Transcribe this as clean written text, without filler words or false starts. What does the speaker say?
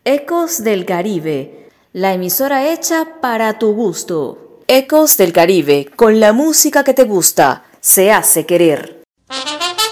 Ecos del Caribe, la emisora hecha para tu gusto. Ecos del Caribe, con la música que te gusta, se hace querer.